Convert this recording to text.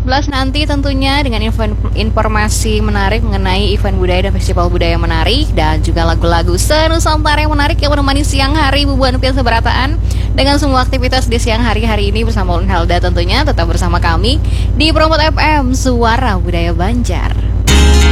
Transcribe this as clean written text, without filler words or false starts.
nanti tentunya dengan informasi menarik mengenai event budaya dan festival budaya menarik dan juga lagu-lagu senusantara yang menarik yang menemani siang hari Bubuan Pian Seberataan dengan semua aktivitas di siang hari ini bersama Ulun Helda tentunya tetap bersama kami di Promot FM Suara Budaya Banjar.